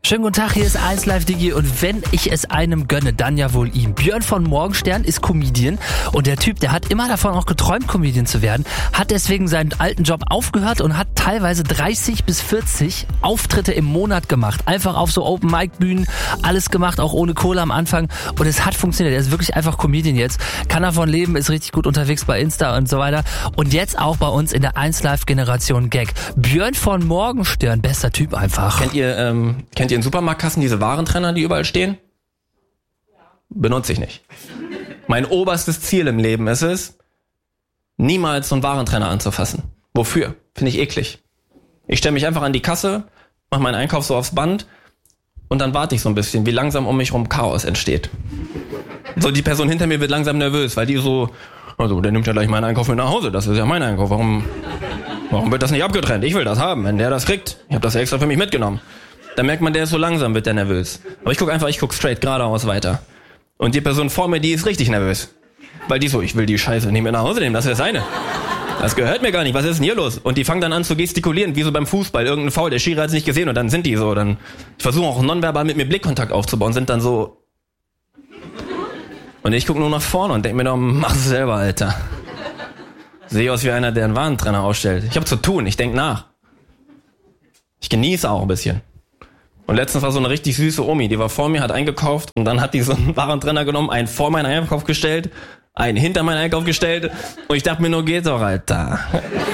Schönen guten Tag, hier ist 1 Live Digi und wenn ich es einem gönne, dann ja wohl ihm. Björn von Morgenstern ist Comedian und der Typ, der hat immer davon auch geträumt, Comedian zu werden, hat deswegen seinen alten Job aufgehört und hat teilweise 30 bis 40 Auftritte im Monat gemacht. Einfach auf so Open-Mic-Bühnen, alles gemacht, auch ohne Kohle am Anfang und es hat funktioniert. Er ist wirklich einfach Comedian jetzt, kann davon leben, ist richtig gut unterwegs bei Insta und so weiter und jetzt auch bei uns in der 1 Live Generation Gag. Björn von Morgenstern, bester Typ einfach. Kennt ihr in Supermarktkassen diese Warentrenner, die überall stehen? Benutze ich nicht. Mein oberstes Ziel im Leben ist es, niemals so einen Warentrenner anzufassen. Wofür? Finde ich eklig. Ich stelle mich einfach an die Kasse, mache meinen Einkauf so aufs Band und dann warte ich so ein bisschen, wie langsam um mich rum Chaos entsteht. So, die Person hinter mir wird langsam nervös, weil die so, also der nimmt ja gleich meinen Einkauf mit nach Hause, das ist ja mein Einkauf, warum wird das nicht abgetrennt? Ich will das haben, wenn der das kriegt. Ich habe das ja extra für mich mitgenommen. Dann merkt man, der ist so langsam, wird der nervös. Aber ich guck straight geradeaus weiter. Und die Person vor mir, die ist richtig nervös. Weil die so, ich will die Scheiße nicht mehr nach Hause nehmen, das ist das eine. Das gehört mir gar nicht, was ist denn hier los? Und die fangen dann an zu gestikulieren, wie so beim Fußball, irgendein Foul, der Schiri hat's nicht gesehen und dann sind die so, dann versuchen auch nonverbal mit mir Blickkontakt aufzubauen, sind dann so. Und ich guck nur nach vorne und denk mir noch, mach es selber, Alter. Sehe aus wie einer, der einen Warentrenner ausstellt. Ich habe zu tun, ich denk nach. Ich genieße auch ein bisschen. Und letztens war so eine richtig süße Omi, die war vor mir, hat eingekauft und dann hat die so einen Warentrenner genommen, einen vor meinen Einkauf gestellt, einen hinter meinen Einkauf gestellt und ich dachte mir nur, geht doch, Alter.